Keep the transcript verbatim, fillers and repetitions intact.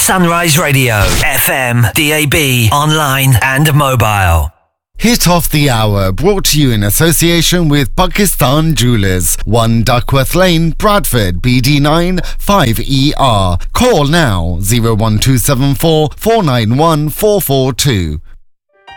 Sunrise Radio, F M, D A B, online and mobile. Hit Off the Hour, brought to you in association with Pakistan Jewelers, one Duckworth Lane, Bradford, B D nine five E R. Call now, zero one two seven four four nine one four four two.